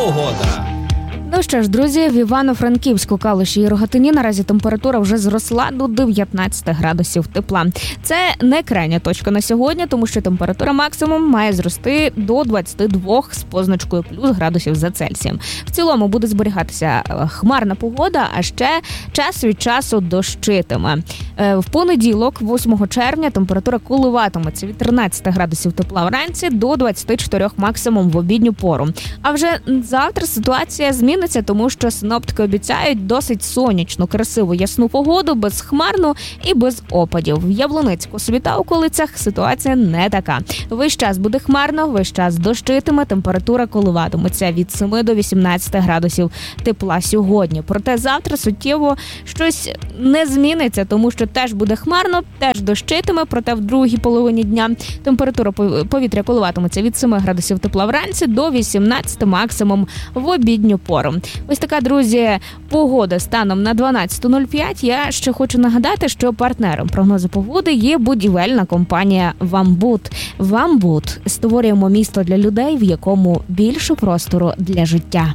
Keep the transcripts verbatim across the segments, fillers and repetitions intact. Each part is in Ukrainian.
Погода. Ну що ж, друзі, в Івано-Франківську, Калуші і Рогатині наразі температура вже зросла до дев'ятнадцять градусів тепла. Це не крайня точка на сьогодні, тому що температура максимум має зрости до двадцять два з позначкою плюс градусів за Цельсієм. В цілому буде зберігатися хмарна погода, а ще час від часу дощитиме. В понеділок, восьмого червня, температура коливатиметься від тринадцять градусів тепла вранці до двадцять чотири максимум в обідню пору. А вже завтра ситуація зміниться, тому що синоптики обіцяють досить сонячну, красиву, ясну погоду, безхмарну і без опадів. В Яблунецьку собі та околицях ситуація не така. Весь час буде хмарно, весь час дощитиме, температура коливатиметься від семи до вісімнадцяти градусів тепла сьогодні. Проте завтра суттєво щось не зміниться, тому що теж буде хмарно, теж дощитиме, проте в другій половині дня температура повітря коливатиметься від семи градусів тепла вранці до вісімнадцяти максимум в обідню пору. Ось така, друзі, погода станом на дванадцята нуль п'ять. Я ще хочу нагадати, що партнером прогнозу погоди є будівельна компанія «Вамбут». «Вамбут» – створюємо місто для людей, в якому більше простору для життя.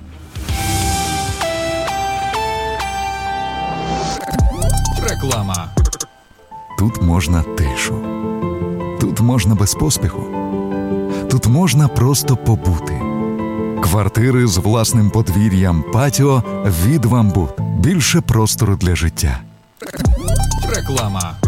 Реклама. Тут можна тишу. Тут можна без поспіху. Тут можна просто побути. Квартири з власним подвір'ям, патіо від «Вамбут». Більше простору для життя. Реклама.